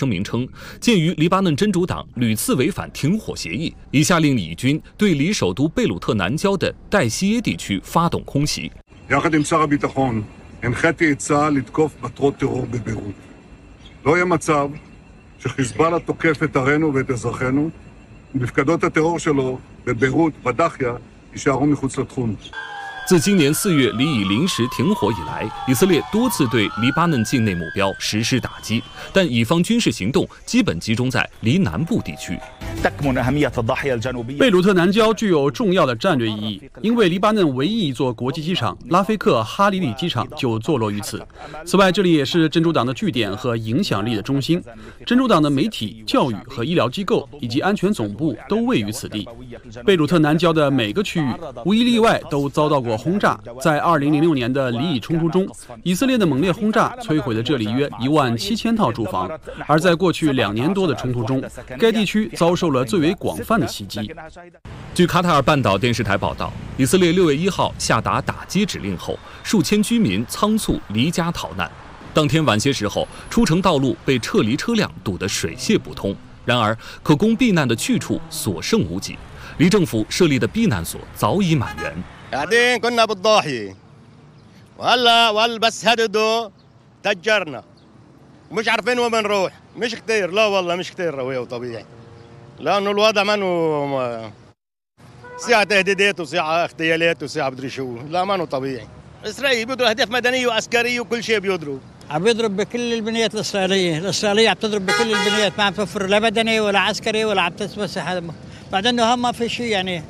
声明称，鉴于黎巴嫩真主党屡次违反停火协议，已下令以军对离首都贝鲁特南郊的代西耶地区发动空袭。 יחד עם שר הביטחון, הנחיתי את צה"ל לתקוף מטרות טרור בביירות. לא יהיה מצב שחיזבאללה תוקף את ערינו ואת אזרחינו, ומפקדות הטרור שלו בביירות, בדאחיה, יישארו מחוץ לתחום. 自今年4月里以临时停火以来，以色列多次对黎巴嫩境内目标实施打击，但以方军事行动基本集中在黎南部地区。 贝鲁特南郊具有重要的战略意义，因为黎巴嫩唯一一座国际机场拉菲克哈里里机场就坐落于此。此外，这里也是真主党的据点和影响力的中心。真主党的媒体、教育和医疗机构以及安全总部都位于此地。贝鲁特南郊的每个区域无一例外都遭到过轰炸。在2006年的里以冲突中，以色列的猛烈轰炸摧毁了这里约17000套住房。而在过去2年多的冲突中，该地区遭受了最为广泛的袭击。 据卡塔尔半岛电视台报道，以色列6月1号下达打击指令后，数千居民仓促离家逃难。当天晚些时候，出城道路被撤离车辆堵得水泄不通。然而，可供避难的去处所剩无几，黎政府设立的避难所早已满员。 قاعدين كنا بالضاحية وهلا بس هددوا تجرنا ومش عارفين وين بنروح مش كتير لا والله مش كتير روية وطبيعي لأنه الوضع منه ساعة تهديدات وساعة اغتيالات وساعة بدري شو لا منه طبيعي إسرائيل بيضرب أهداف مدنية وعسكرية وكل شيء بيضرب عم بيضرب بكل البنيات الإسرائيلية عم تضرب بكل البنيات ما عم توفر لا مدني ولا عسكري ولا عم تتمسح هذا بعد إنه هم ما في شيء يعني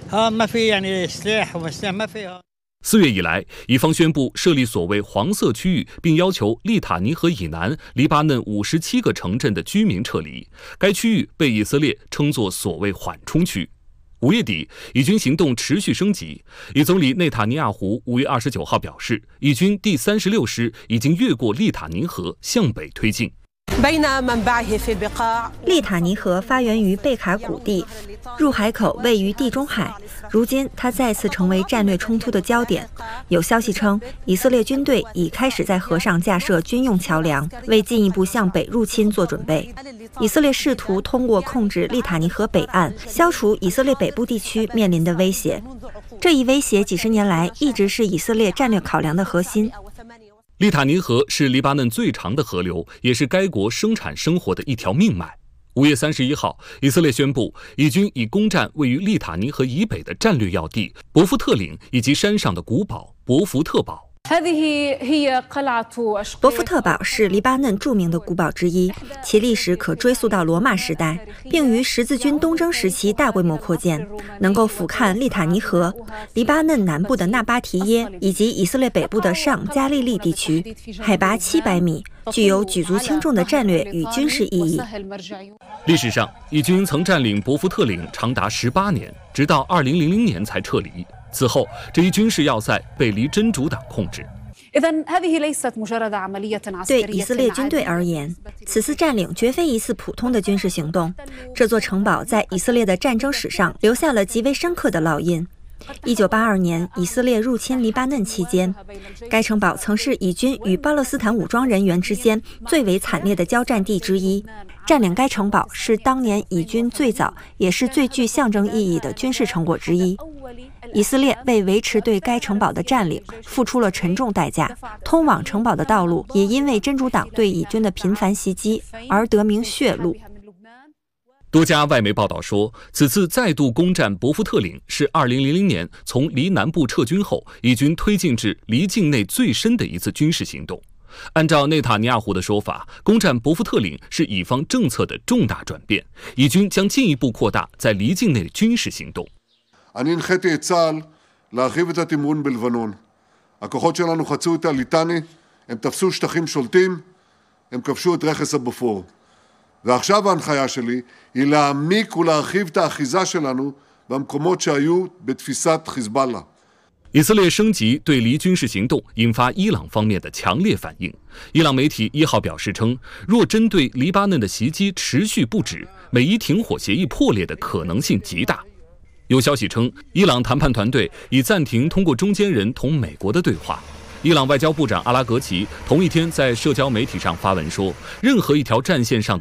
4月以来，以方宣布设立所谓黄色区域，并要求利塔尼河以南黎巴嫩57个城镇的居民撤离。该区域被以色列称作所谓缓冲区。5月底，以军行动持续升级。以总理内塔尼亚胡5月29号表示，以军第36师已经越过利塔尼河向北推进。 利塔尼河发源于贝卡谷地，入海口位于地中海。如今，它再次成为战略冲突的焦点。有消息称，以色列军队已开始在河上架设军用桥梁，为进一步向北入侵做准备。以色列试图通过控制利塔尼河北岸，消除以色列北部地区面临的威胁。这一威胁几十年来一直是以色列战略考量的核心。 利塔尼河是黎巴嫩最长的河流，也是该国生产生活的一条命脉。5月31号，以色列宣布，以军已攻占位于利塔尼河以北的战略要地伯福特岭以及山上的古堡伯福特堡。 伯福特堡是黎巴嫩著名的古堡之一，其历史可追溯到罗马时代，并于十字军东征时期大规模扩建，能够俯瞰利塔尼河、黎巴嫩南部的纳巴提耶以及以色列北部的上加利利地区，海拔700米，具有举足轻重的战略与军事意义。 历史上，以军曾占领伯福特岭长达18年，直到2000年才撤离。此后，这一军事要塞被黎真主党控制。 对以色列军队而言，此次占领绝非一次普通的军事行动。这座城堡在以色列的战争史上留下了极为深刻的烙印。1982年，以色列入侵黎巴嫩期间，该城堡曾是以军与巴勒斯坦武装人员之间最为惨烈的交战地之一。占领该城堡是当年以军最早也是最具象征意义的军事成果之一。以色列为维持对该城堡的占领付出了沉重代价，通往城堡的道路也因为真主党对以军的频繁袭击而得名血路。 多家外媒报道说，此次再度攻占伯福特岭是2000年从黎南部撤军后，以军推进至黎境内最深的一次军事行动。按照内塔尼亚胡的说法，攻占伯福特岭是以方政策的重大转变，以军将进一步扩大在黎境内的军事行动。 אני הנחיתי את צה"ל להרחיב את התמרון בלבנון. הכוחות שלנו חצו את הליטני, הם תפסו שטחים שולטים, הם כבשו את רכס הבופור. ועכשיו ההנחיה שלי היא להעמיק ולהרחיב את האחיזה שלנו במקומות שהיו בתפיסת חיזבאללה. 以色列升级对黎军事行动，引发伊朗方面的强烈反应。伊朗媒体1号表示称，若针对黎巴嫩的袭击持续不止，美伊停火协议破裂的可能性极大。有消息称，伊朗谈判团队已暂停通过中间人同美国的对话。伊朗外交部长阿拉格齐同一天在社交媒体上发文说，任何一条战线上的